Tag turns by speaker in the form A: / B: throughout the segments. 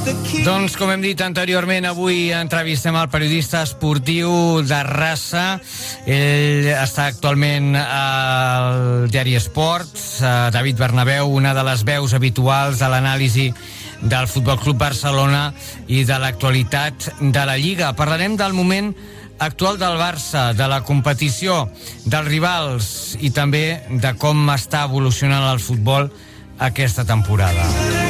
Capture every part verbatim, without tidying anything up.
A: Doncs, com hem dit anteriorment, avui entrevistem el periodista esportiu de raça. Ell està actualment al diari Esport, David Bernabéu, una de les veus habituals de l'anàlisi del Futbol Club Barcelona i de l'actualitat de la Lliga. Parlarem del moment actual del Barça, de la competició, dels rivals i també de com està evolucionant el futbol aquesta temporada.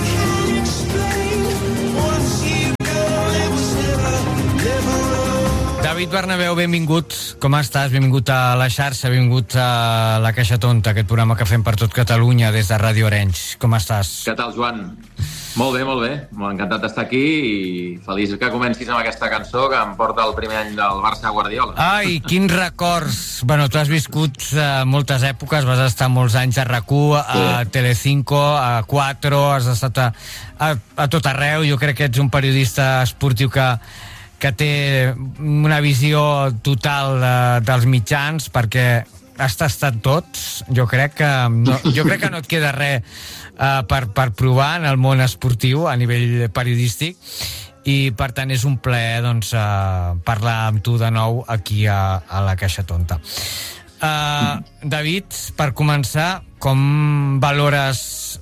A: David Bernabéu, benvingut. Com estàs? Benvingut a La Xarxa, benvingut a La Caixa Tonta, aquest programa que fem per tot Catalunya des de Ràdio Arenys. Com estàs?
B: Què tal, Joan? Molt bé, molt bé. M'ha encantat d'estar aquí i feliç que comencis amb aquesta cançó que em porta el primer any del Barça Guardiola.
A: Ai, quins records! Bueno, tu has viscut uh, moltes èpoques, vas estar molts anys a RAC u, a sí. Telecinco, a quatre, has estat a, a, a tot arreu. Jo crec que ets un periodista esportiu que que té una visió total de, dels mitjans, perquè has tastat tots. Jo crec que no, jo crec que no et queda res uh, per, per provar en el món esportiu a nivell periodístic, i per tant és un plaer doncs, uh, parlar amb tu de nou aquí a, a La Caixa Tonta. Uh, David, per començar, com valores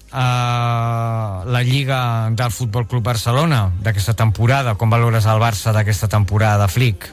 A: uh, la Lliga del Futbol Club Barcelona d'aquesta temporada? Com valores el Barça d'aquesta temporada, Flick?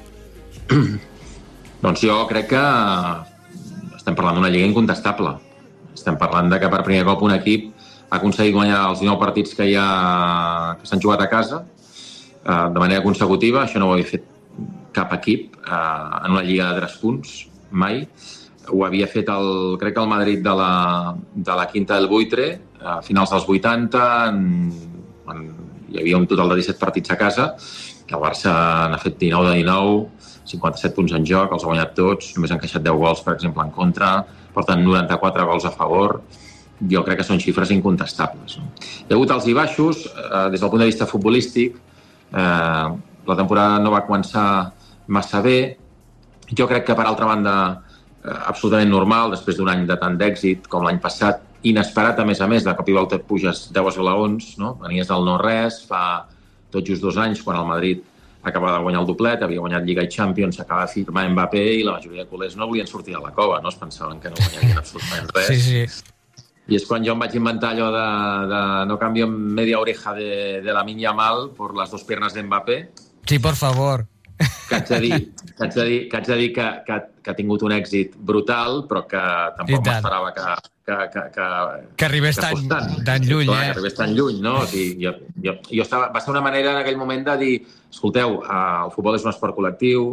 B: Doncs jo crec que estem parlant d'una Lliga incontestable. Estem parlant de que per primer cop un equip ha aconseguit guanyar els dinou partits que, hi ha, que s'han jugat a casa uh, de manera consecutiva. Això no ho havia fet cap equip uh, en una Lliga de tres punts, mai. Ho havia fet, el, crec que el Madrid de la, de la Quinta del Buitre, a finals dels vuitanta, en, en, hi havia un total de disset partits a casa, el Barça n'ha fet dinou de dinou, cinquanta-set punts en joc, els ha guanyat tots, només han encaixat deu gols, per exemple, en contra, porten noranta-quatre gols a favor. Jo crec que són xifres incontestables. No? Hi ha hagut alts i baixos, eh, des del punt de vista futbolístic, eh, la temporada no va començar massa bé. Jo crec que, per altra banda, absolutament normal, després d'un any de tant d'èxit com l'any passat, inesperat a més a més, de cop i volta puges deu esglaons, no? Venies del no-res, fa tot just dos anys, quan el Madrid acabava de guanyar el doblet, havia guanyat Lliga i Champions, s'acaba de firmar Mbappé i la majoria de culers no volien sortir de la cova, no? Es pensaven que no guanyarien absolutament res.
A: Sí, sí.
B: I és quan jo em vaig inventar allò de, de no cambio media oreja de, de la Lamine Yamal por las dos piernas de Mbappé.
A: Sí, por favor.
B: Que haig de dir, que, haig de dir, que, haig de dir que, que, que ha tingut un èxit brutal, però que tampoc m'esperava que, que, que, que,
A: que arribés
B: que
A: tan,
B: tan,
A: tan lluny.
B: Clar,
A: eh?
B: Que arribés tan lluny, no? O sigui, jo, jo, jo estava, va ser una manera en aquell moment de dir, escolteu, el futbol és un esport col·lectiu,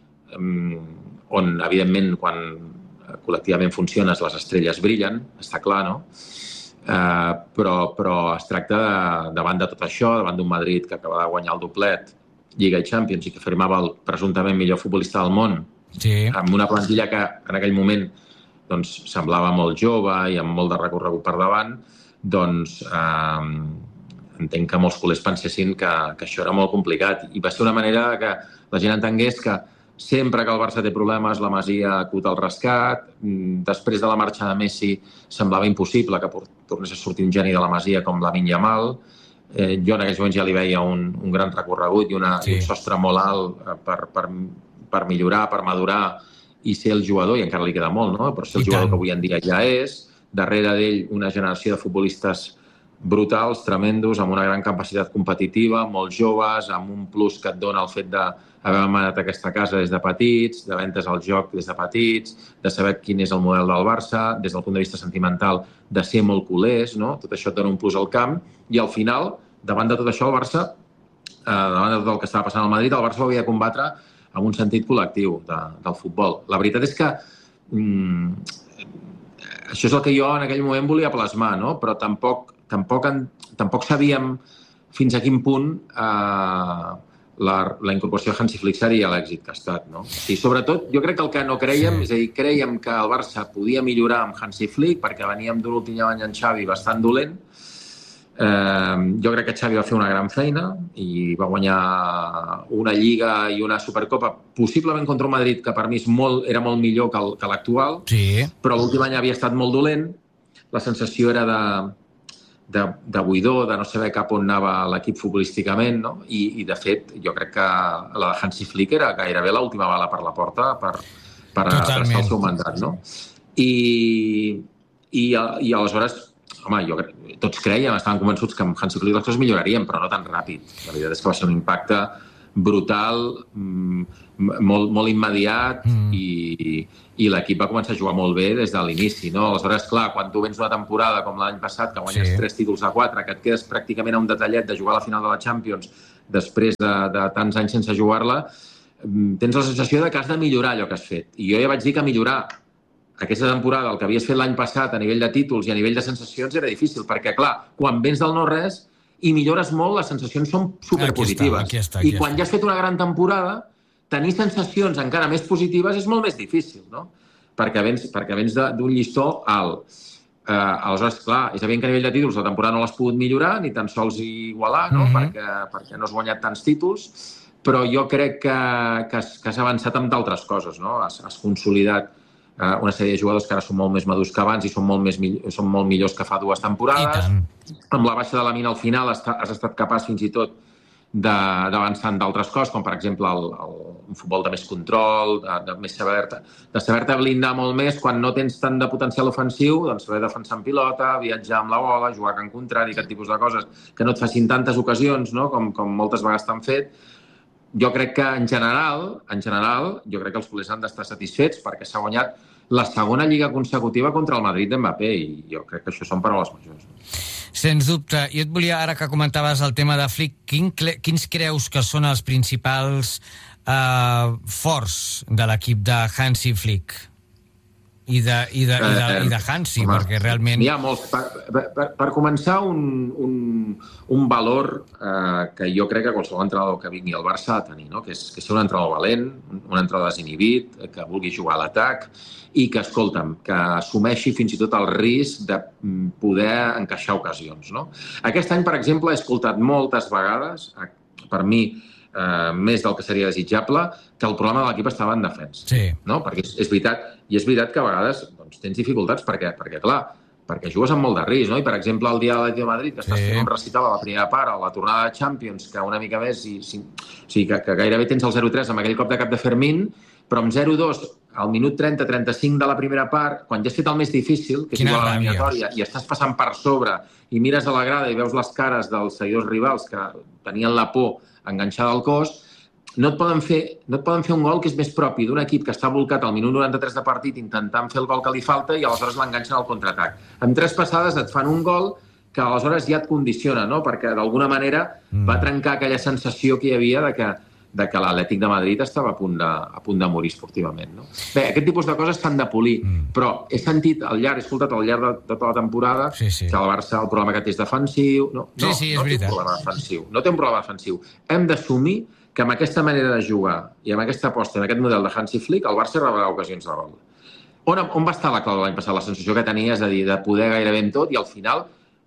B: on, evidentment, quan col·lectivament funciones, les estrelles brillen, està clar, no? Uh, però, però es tracta de, davant de tot això, davant d'un Madrid que acaba de guanyar el doblet, Lliga i Champions, i que firmava el presumptament millor futbolista del món,
A: sí.
B: Amb una plantilla que en aquell moment doncs, semblava molt jove i amb molt de recorregut per davant, doncs eh, entenc que molts culers pensessin que, que això era molt complicat. I va ser una manera que la gent entengués que sempre que el Barça té problemes, la Masia acut al rescat. Després de la marxa de Messi semblava impossible que tornés a sortir un geni de la Masia com Lamine Yamal. Eh, jo en aquells moments ja li veia un, un gran recorregut i, una, sí. i un sostre molt alt per, per, per millorar, per madurar i ser el jugador, i encara li queda molt, no? Però ser el I jugador tant. Que avui en dia ja és. Darrere d'ell una generació de futbolistes brutals, tremendos, amb una gran capacitat competitiva, molt joves, amb un plus que et dona el fet d'haver manat aquesta casa des de petits, de ventes al joc des de petits, de saber quin és el model del Barça, des del punt de vista sentimental, de ser molt culers, no? Tot això et dona un plus al camp, i al final, davant de tot això, el Barça, eh, davant de tot el que estava passant al Madrid, el Barça ho havia de combatre amb un sentit col·lectiu de, del futbol. La veritat és que mm, això és el que jo en aquell moment volia plasmar, no? Però tampoc, tampoc, en, tampoc sabíem fins a quin punt eh, la, la incorporació de Hansi Flick seria l'èxit que ha estat, no? I sobretot, jo crec que el que no creiem, sí. és a dir, creiem que el Barça podia millorar amb Hansi Flick perquè veníem d'un últim any en Xavi bastant dolent. Eh, jo crec que Xavi va fer una gran feina i va guanyar una Lliga i una Supercopa, possiblement contra un Madrid que per mi és molt, era molt millor que, el, que l'actual,
A: sí.
B: Però l'últim any havia estat molt dolent. La sensació era de, de, de buidor, de no saber cap on anava l'equip futbolísticament, no? I, i de fet, jo crec que la de Hansi Flick era gairebé l'última bala per la porta per, per adreçar el seu mandat, no? I, i, i aleshores, home, jo crec, tots creiem, estaven convençuts que amb Hansi Flick les coses millorarien, però no tan ràpid. La veritat és que va ser un impacte brutal, molt, molt immediat, mm. i, i l'equip va començar a jugar molt bé des de l'inici, no? Aleshores, clar, quan tu vens una temporada com l'any passat, que guanyes sí. tres títols a quatre, que et quedes pràcticament a un detallet de jugar a la final de la Champions després de, de tants anys sense jugar-la, tens la sensació de que has de millorar allò que has fet. I jo ja vaig dir que millorar aquesta temporada, el que havies fet l'any passat a nivell de títols i a nivell de sensacions era difícil, perquè, clar, quan vens del no-res i millores molt, les sensacions són superpositives.
A: Aquí està, aquí està, aquí
B: I quan ja has fet una gran temporada, tenir sensacions encara més positives és molt més difícil, no? Perquè vens, perquè vens d'un llistó alt. Eh, aleshores, clar, és evident que a nivell de títols la temporada no l'has pogut millorar, ni tan sols igualar, no? Mm-hmm. perquè, perquè no has guanyat tants títols, però jo crec que, que, has, que has avançat amb d'altres coses, no? Has, has consolidat Uh, una sèrie de jugadors que ara són molt més madurs que abans i són molt, més, són molt millors que fa dues temporades. Amb la baixa de la mina al final has, has estat capaç fins i tot d'avançar en d'altres coses, com per exemple el, el, un futbol de més control, de, de, més saber, de saber-te blindar molt més quan no tens tant de potencial ofensiu, doncs saber defensar en pilota, viatjar amb la bola, jugar a camp contrari, aquest tipus de coses que no et facin tantes ocasions, no? com, com moltes vegades t'han fet. Jo crec que, en general, en general, jo crec que els culers han d'estar satisfets perquè s'ha guanyat la segona lliga consecutiva contra el Madrid d'Mbappé i jo crec que això són paraules majors.
A: Sens dubte. Jo et volia, ara que comentaves el tema de Flick, quin, quins creus que són els principals eh, forts de l'equip de Hansi Flick? I de, i de, i de, i de Hansi, home, perquè realment...
B: N'hi ha molts. Per, per, per començar, un, un, un valor eh, que jo crec que qualsevol entrenador que vingui al Barça ha de tenir, no? que, és, que és un entrenador valent, un entrenador desinhibit, que vulgui jugar a l'atac i que, escolta'm, que assumeixi fins i tot el risc de poder encaixar ocasions. No? Aquest any, per exemple, he escoltat moltes vegades, per mi, Uh, més del que seria desitjable, que el problema de l'equip estava en defensa.
A: Sí.
B: No? Perquè és, és veritat, i és veritat que a vegades doncs, tens dificultats perquè, perquè, clar, perquè jugues amb molt de risc, no? I, per exemple, el dia de l'Atlètico de Madrid, que estàs sí. fent un recital a la primera part, a la tornada de Champions, que una mica més, i, si, o sigui, que, que gairebé tens el zero tres amb aquell cop de cap de Fermín, però amb zero dos al minut trenta trenta-cinc de la primera part, quan ja has fet el més difícil, que és igual a l'eliminatòria, i estàs passant per sobre, i mires a la grada i veus les cares dels seguidors rivals que tenien la por enganxada al cos, no et poden fer, no et poden fer un gol que és més propi d'un equip que està volcat al minut noranta-tres de partit intentant fer el gol que li falta i aleshores l'enganxen al contraatac. Amb tres passades et fan un gol que aleshores ja et condiciona, no? Perquè d'alguna manera mm. va trencar aquella sensació que hi havia de que, de que l'Atlètic de Madrid estava a punt de, a punt de morir esportivament. No? Bé, aquest tipus de coses s'han de polir, mm. però he sentit al llarg, he escoltat al llarg de, de tota la temporada
A: sí, sí.
B: que el Barça el problema que té és defensiu. No,
A: sí, sí,
B: no,
A: és
B: no té un problema defensiu. No té un problema defensiu. Hem d'assumir que amb aquesta manera de jugar i amb aquesta aposta, en aquest model de Hansi Flick, el Barça rebrà ocasions de gol. On, on va estar la clau de l'any passat? La sensació que tenia, és a dir, de poder gairebé en tot i al final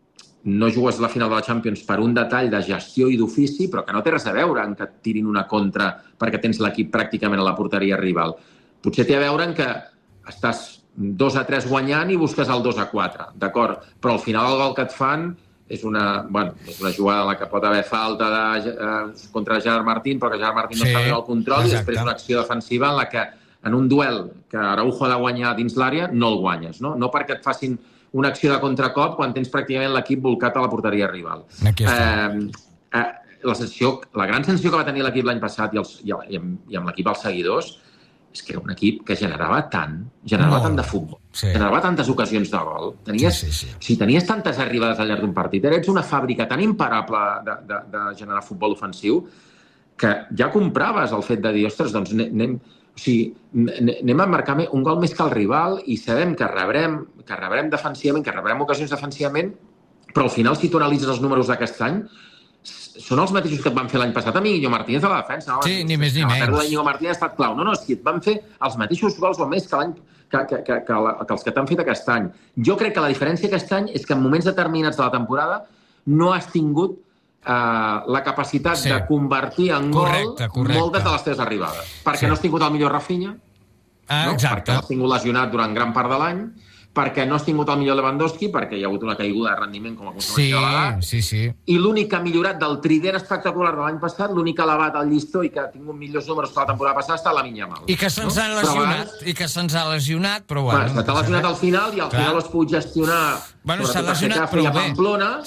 B: no jugues la final de la Champions per un detall de gestió i d'ofici, però que no té res a veure en que et tirin una contra perquè tens l'equip pràcticament a la porteria rival. Potser té a veure en que estàs dos a tres guanyant i busques el dos a quatre, d'acord? Però al final el gol que et fan és una, bueno, és una jugada en la que pot haver falta de, eh, contra Gerard Martín, però que Gerard Martín no sí, està bé al control, exacte. I després una acció defensiva en la que en un duel que Araujo ha de guanyar dins l'àrea no el guanyes, no? No perquè et facin una acció de contracop quan tens pràcticament l'equip volcat a la porteria rival. Eh, eh, la, sensació, la gran sensació que va tenir l'equip l'any passat i, els, i, i amb, i amb l'equip als seguidors és que era un equip que generava tant, generava no. tant de futbol, sí. generava tantes ocasions de gol, tenies, sí, sí, sí. Si tenies tantes arribades al llarg d'un partit, eres una fàbrica tan imparable de, de, de generar futbol ofensiu que ja compraves el fet de dir, ostres, doncs anem, o sigui, anem a marcar un gol més que el rival i sabem que rebrem, que rebrem defensivament, que rebrem ocasions defensivament, però al final, si tu analitzes els números d'aquest any, són els mateixos que et van fer l'any passat amb Íñigo Martínez a la defensa. No?
A: Sí, ni més ni menys.
B: La pèrdua d'Íñigo Martínez ha estat clau. No, no, és que et van fer els mateixos gols o més que, l'any, que, que, que, que, que els que t'han fet aquest any. Jo crec que la diferència aquest any és que en moments determinats de la temporada no has tingut eh, la capacitat sí. de convertir en
A: correcte,
B: gol correcte. moltes de les teves arribades. Perquè sí. no has tingut el millor Rafinha,
A: ah,
B: no? perquè l'has tingut lesionat durant gran part de l'any, perquè no has tingut el millor Lewandowski, perquè hi ha hagut una caiguda de rendiment com a conseqüència de l'edat.
A: Sí, sí, sí.
B: I l'únic que ha millorat del trident espectacular de l'any passat, l'únic que ha elevat el llistó i que ha tingut millors números que la temporada passada, està Lamine Yamal.
A: I que se'ns no? ha lesionat, i que se'ns ha lesionat, però bueno...
B: bueno S'ha lesionat al final i al Clar. final es pot gestionar...
A: Bueno, s'ha lesionat prou bé.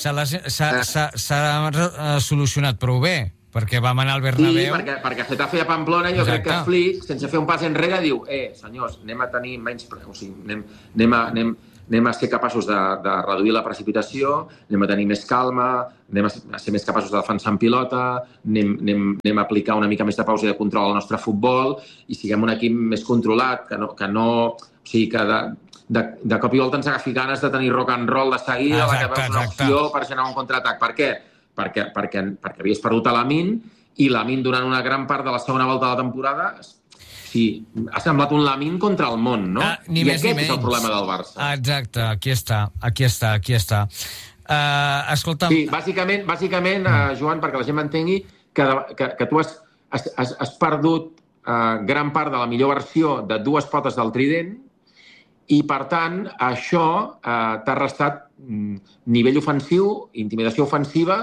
A: S'ha solucionat prou bé, perquè vam anar al Bernabéu...
B: Sí, perquè, perquè Getafe a Pamplona jo Exacte. crec que Flick, sense fer un pas enrere, diu eh, senyors, anem a tenir menys... O sigui, anem, anem, a, anem, anem a ser capaços de, de reduir la precipitació, anem a tenir més calma, anem a ser més capaços de defensar en pilota, anem, anem, anem a aplicar una mica més de pausa i de control al nostre futbol i siguem un equip més controlat, que no... Que no o sigui, que de, de, de cop i volta ens agafi ganes de tenir rock and roll de seguida, exacte, la que veus una opció per generar un contraatac. Per què? Perquè, perquè, perquè havies perdut a Lamine i Lamine durant una gran part de la segona volta de la temporada sí, ha semblat un Lamine contra el món, no?
A: Ah, ni
B: I
A: més,
B: aquest
A: ni
B: és el problema del Barça.
A: Ah, exacte, aquí està, aquí està, aquí està. Uh, escolta'm...
B: Sí, bàsicament, bàsicament uh, Joan, perquè la gent m'entengui, que, que, que tu has, has, has perdut uh, gran part de la millor versió de dues potes del trident i, per tant, això eh, t'ha restat mm, nivell ofensiu, intimidació ofensiva,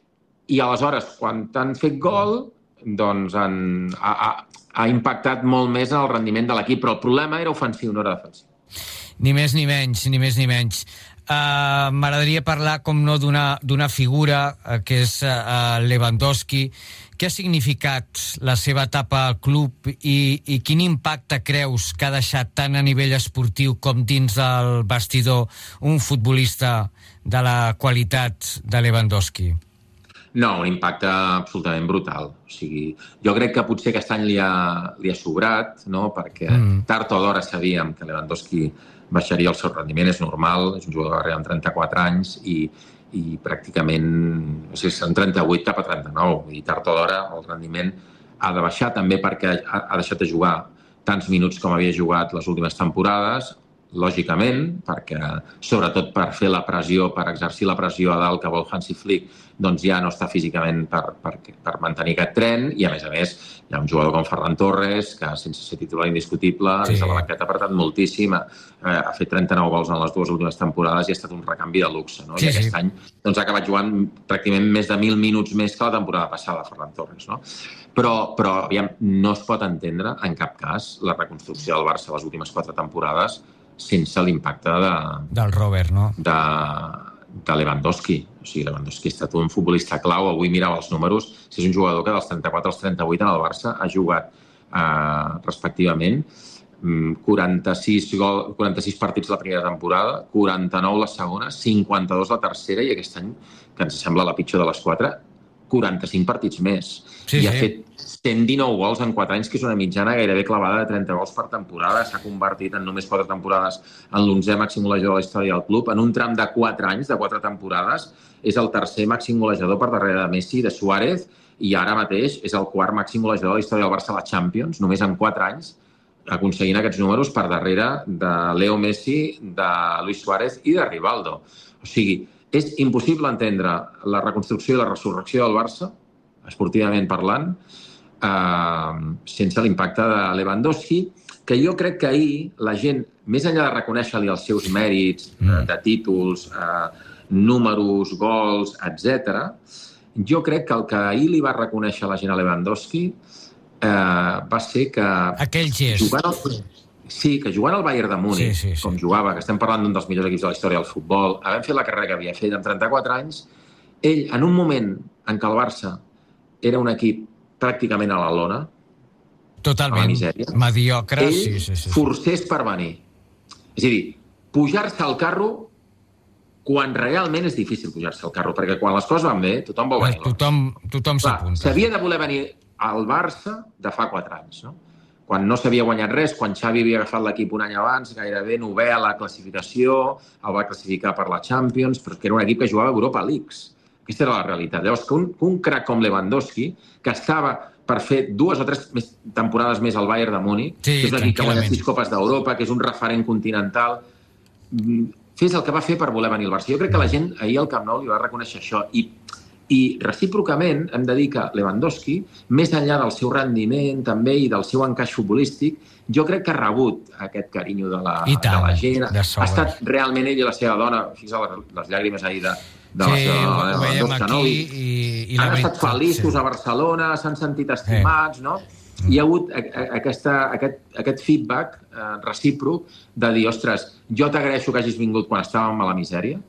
B: i aleshores, quan t'han fet gol, doncs han, ha, ha, ha impactat molt més en el rendiment de l'equip, però el problema era ofensiu, no era defensiu.
A: Ni més ni menys, ni més ni menys. Uh, M'agradaria parlar, com no, d'una figura uh, que és uh, Lewandowski. Què ha significat la seva etapa al club i, i quin impacte creus que ha deixat tant a nivell esportiu com dins del vestidor un futbolista de la qualitat de Lewandowski?
B: No, un impacte absolutament brutal. O sigui, jo crec que potser aquest any li ha, li ha sobrat, no? Perquè mm. tard o d'hora sabíem que Lewandowski baixaria el seu rendiment, és normal, és un jugador que amb trenta-quatre anys i, i pràcticament, o sigui, són trenta-vuit cap a trenta-nou, i tard o d'hora el rendiment ha de baixar també perquè ha, ha deixat de jugar tants minuts com havia jugat les últimes temporades, lògicament, perquè sobretot per fer la pressió, per exercir la pressió a dalt que vol Hansi Flick, doncs ja no està físicament per, per, per mantenir aquest tren, i a més a més hi ha un jugador com Ferran Torres, que sense ser titular indiscutible, sí. des de la banqueta ha apretat moltíssim, ha, ha fet trenta-nou gols en les dues últimes temporades i ha estat un recanvi de luxe, no? Sí, I aquest sí. any doncs, ha acabat jugant pràcticament més de mil minuts més que la temporada passada, Ferran Torres, no? Però, però aviam, no es pot entendre en cap cas la reconstrucció del Barça les últimes quatre temporades sense l'impacte de...
A: del Robert, no?
B: De, de Lewandowski. O sigui, Lewandowski ha estat un futbolista clau. Avui mirava els números. Si és un jugador que dels trenta-quatre als trenta-vuit en el Barça ha jugat eh, respectivament quaranta-sis, gol, quaranta-sis partits la primera temporada, quaranta-nou la segona, cinquanta-dos la tercera i aquest any, que ens sembla la pitjor de les quatre, quaranta-cinc partits més.
A: Sí,
B: I ha
A: sí.
B: fet cent dinou gols en quatre anys, que és una mitjana gairebé clavada de trenta gols per temporada. S'ha convertit en només quatre temporades en l'onzè màxim golejador de la història del club. En un tram de quatre anys, de quatre temporades, és el tercer màxim golejador per darrere de Messi, de Suárez, i ara mateix és el quart màxim golejador de la història del Barça a la Champions, només en quatre anys, aconseguint aquests números per darrere de Leo Messi, de Luis Suárez i de Rivaldo. O sigui, és impossible entendre la reconstrucció i la resurrecció del Barça, esportivament parlant, eh, sense l'impacte de Lewandowski, que jo crec que ahir la gent, més enllà de reconèixer-li els seus mèrits eh, de títols, eh, números, gols, etcètera, jo crec que el que ahir li va reconèixer la gent a Lewandowski eh, va ser que...
A: Aquell gest.
B: Jugant al... Sí, que jugant al Bayern de Múnich, sí, sí, sí. com jugava, que estem parlant d'un dels millors equips de la història del futbol, havent fet la carrera que havia fet amb trenta-quatre anys, ell, en un moment en què el Barça era un equip pràcticament a la lona,
A: totalment,
B: a la misèria,
A: mediocre,
B: ell
A: sí, sí, sí.
B: forcés per venir. És a dir, pujar-se al carro quan realment és difícil pujar-se al carro, perquè quan les coses van bé, tothom vol venir.
A: Tothom, tothom s'apunta.
B: S'havia de voler venir al Barça de fa quatre anys, no? Quan no s'havia guanyat res, quan Xavi havia agafat l'equip un any abans, gairebé novè a la classificació, el va classificar per la Champions, però que era un equip que jugava a Europa Leagues. Aquesta era la realitat. Llavors, que un, un crac com Lewandowski, que estava per fer dues o tres més, temporades més al Bayern de Múnich, sí, que és un equip que ha guanyat sis copes d'Europa, que és un referent continental, fes el que va fer per voler venir al Barça. Jo crec que la gent ahir al Camp Nou li va reconèixer això. I, I recíprocament hem de dir que Lewandowski, més enllà del seu rendiment també i del seu encaix futbolístic, jo crec que ha rebut aquest carinyo de la,
A: tant,
B: de la gent.
A: De
B: ha estat realment ell i la seva dona, fixa't les llàgrimes ahir de, de
A: sí,
B: la seva dona.
A: Ho veiem aquí
B: no? I,
A: i, i
B: han estat
A: veritat,
B: feliços
A: sí.
B: a Barcelona, s'han sentit estimats, sí. no? Hi ha hagut aquesta, aquest, aquest feedback eh, recíproc de dir, ostres, jo t'agraeixo que hagis vingut quan estàvem a la misèria,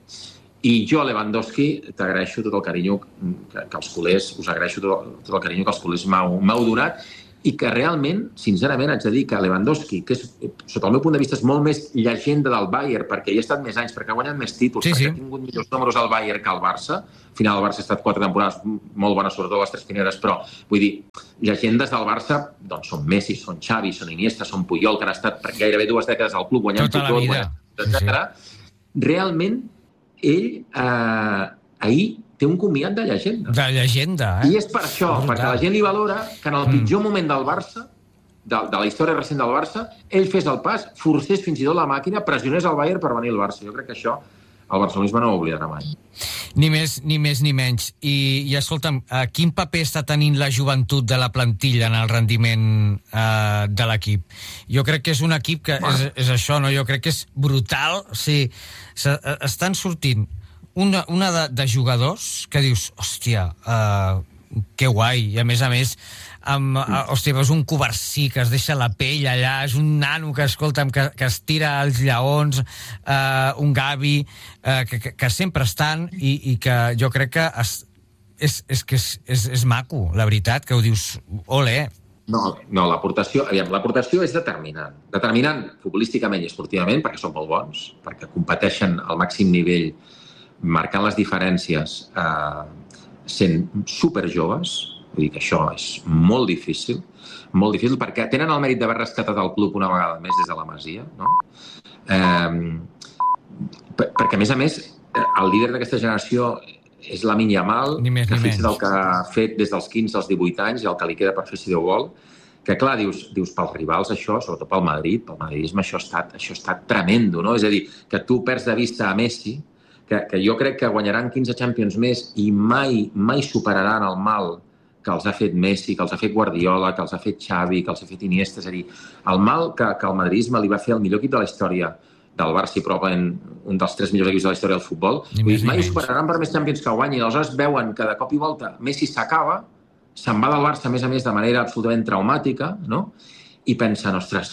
B: i jo, Lewandowski, t'agraeixo tot el carinyo que, que els culers, us agraeixo tot, tot el carinyo que els culers m'heu donat, i que realment, sincerament, haig de dir que Lewandowski, que és, sota el meu punt de vista, és molt més llegenda del Bayern, perquè hi ha estat més anys, perquè ha guanyat més títols, sí, perquè sí. ha tingut millors números al Bayern que al Barça. Al final, el Barça ha estat quatre temporades molt bones, sobretot les tres primeres, però, vull dir, llegendes del Barça, doncs són Messi, són Xavi, són Iniesta, són Puyol, que han estat per gairebé dues dècades al club, guanyant
A: tota
B: tot,
A: guanyant,
B: etcètera. Sí, sí. Realment, ell eh, ahir té un comiat de llegenda.
A: De llegenda, eh?
B: I és per això, Brutal. perquè la gent li valora que en el pitjor mm. moment del Barça, de, de la història recent del Barça, ell fes el pas, forcés fins i tot la màquina, pressionés el Bayern per venir al Barça. Jo crec que això el barcelonisme no ho oblidarà mai.
A: Ni més ni, més, ni menys. I, i escolta'm, uh, quin paper està tenint la joventut de la plantilla en el rendiment uh, de l'equip? Jo crec que és un equip que bueno. és, és això, no? Jo crec que és brutal. O sigui, estan sortint una, una de, de jugadors que dius, hòstia, uh, que guai, i a més a més amb, uh, hòstia, veus un Covarsí que es deixa la pell allà, és un nano que, escolta'm, que, que es tira als lleons, uh, un Gavi uh, que, que, que sempre estan i, i que jo crec que es, és, és, que és, és, és maco, la veritat, que ho dius, ole.
B: No, no, l'aportació, aviam, l'aportació és determinant. Determinant futbolísticament i esportivament, perquè són molt bons, perquè competeixen al màxim nivell, marcant les diferències, eh, sent superjoves, vull dir que això és molt difícil, molt difícil, perquè tenen el mèrit d'haver rescatat el club una vegada més des de la Masia, no? Eh, perquè, a més a més, el líder d'aquesta generació és Lamine Yamal, que fixa't el que ha fet des dels quinze als divuit anys i el que li queda per fer si Déu vol, que clar, dius, dius pels rivals això, sobretot pel Madrid, pel madridisme això ha estat, això ha estat tremendo, no? És a dir, que tu perds de vista a Messi, que, que jo crec que guanyaran quinze Champions més i mai, mai superaran el mal que els ha fet Messi, que els ha fet Guardiola, que els ha fet Xavi, que els ha fet Iniesta, és a dir, el mal que, que el madridisme li va fer al millor equip de la història del Barça i probablement un dels tres millors equips de la història del futbol, més, mai ho superaran per més Champions que guanyin. Aleshores veuen que de cop i volta Messi s'acaba, se'n va del Barça, a més a més, de manera absolutament traumàtica, no? I pensen, ostres,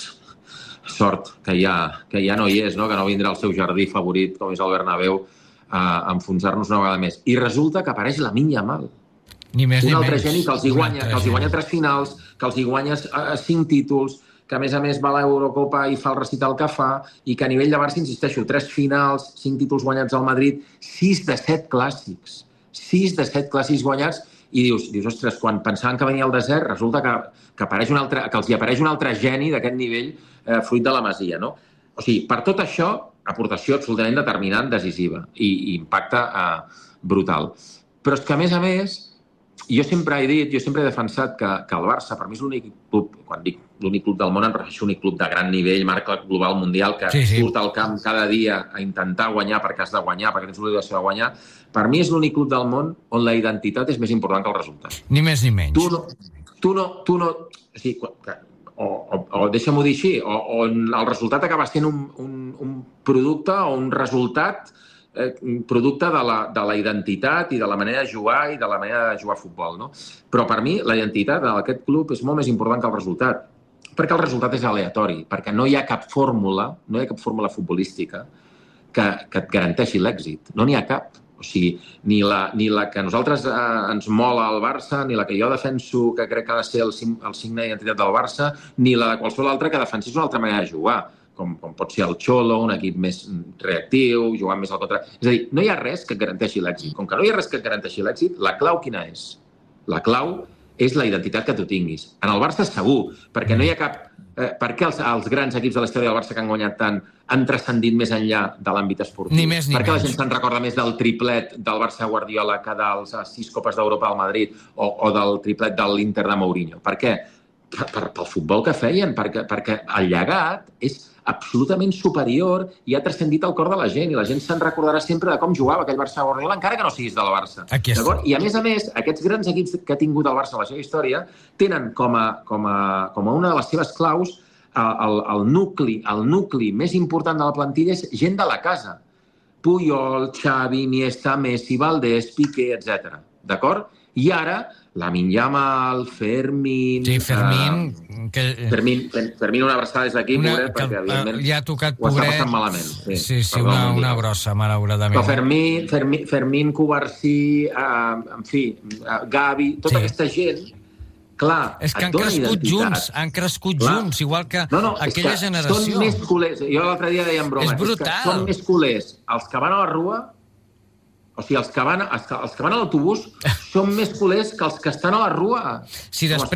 B: sort, que ja, que ja no hi és, no? Que no vindrà el seu jardí favorit, com és el Bernabéu, a enfonsar-nos una vegada més. I resulta que apareix Lamine Yamal.
A: Ni més,
B: un
A: ni
B: altre
A: menys.
B: geni que els hi guanya, que els hi guanya tres finals, que els hi guanya cinc títols, que a més a més va a l'Eurocopa i fa el recital que fa, i que a nivell de Barça, insisteixo, tres finals, cinc títols guanyats al Madrid, sis de set clàssics. Sis de set clàssics guanyats, i dius, dius ostres, quan pensaven que venia el desert, resulta que, que, apareix un altre, que els hi apareix un altre geni d'aquest nivell eh, fruit de la Masia, no? O sigui, per tot això, aportació absolutament determinant, decisiva, i, i impacte eh, brutal. Però és que, a més a més, jo sempre he dit, jo sempre he defensat que, que el Barça, per mi és l'únic club, quan dic l'únic club del món, em refereixo a l'únic club de gran nivell, marca global mundial, que sí, sí. surt al camp cada dia a intentar guanyar perquè has de guanyar, perquè tens l'obligació de guanyar. Per mi és l'únic club del món on la identitat és més important que el resultat.
A: Ni més ni menys.
B: Tu no... Tu no, tu no o, sigui, o, o, o deixa-m'ho dir així, o, o el resultat acaba sent un, un, un producte o un resultat producte de la, de la identitat i de la manera de jugar i de la manera de jugar a futbol, no? Però per mi la identitat d'aquest club és molt més important que el resultat, perquè el resultat és aleatori, perquè no hi ha cap fórmula, no hi ha cap fórmula futbolística que, que et garanteixi l'èxit. No n'hi ha cap. O sigui, ni la, ni la que nosaltres eh, ens mola al Barça, ni la que jo defenso que crec que ha de ser el, el signe d'identitat del Barça, ni la de qualsevol altra que defensés una altra manera de jugar. Com, com pot ser el Xolo, un equip més reactiu, jugant més al contra... És a dir, no hi ha res que et garanteixi l'èxit. Com que no hi ha res que et garanteixi l'èxit, la clau quina és? La clau és la identitat que tu tinguis. En el Barça segur, perquè no hi ha cap... Eh, per què els, els grans equips de la història del Barça que han guanyat tant han transcendit més enllà de l'àmbit esportiu?
A: Ni més ni
B: per què
A: menys.
B: La gent se'n recorda més del triplet del Barça Guardiola que dels sis Copes d'Europa al Madrid o, o del triplet de l'Inter de Mourinho? Per què? per, per, pel futbol que feien, perquè, perquè el llegat és absolutament superior i ha transcendit el cor de la gent, i la gent se'n recordarà sempre de com jugava aquell Barça-Guardiola, encara que no siguis del Barça. I a més a més, aquests grans equips que ha tingut el Barça a la seva història tenen com a, com a, com a una de les seves claus el, el, nucli, el nucli més important de la plantilla és gent de la casa. Puyol, Xavi, Iniesta, Messi, Valdés, Piqué, etcètera. D'acord? I ara Lamine Yamal, Fermín...
A: Sí, Fermín...
B: Uh, que... Fermín, Fermín una abraçada des d'aquí, pobret, perquè evidentment
A: ja ha tocat,
B: ho està passant malament.
A: Sí, sí, sí una, una brossa, malauradament.
B: Però Fermín, Fermín, Fermín Cubarsí, uh, en fi, uh, Gavi, tota sí. aquesta gent, clar,
A: és que han crescut junts, han crescut clar. junts, igual que no, no, aquella que generació.
B: Són més culers. Jo l'altre dia deia en broma.
A: És brutal.
B: És que són més culers els que van a la rua. O sigui, els que van, els que, els que van a l'autobús són més culers que els que estan a la rua.
A: Si després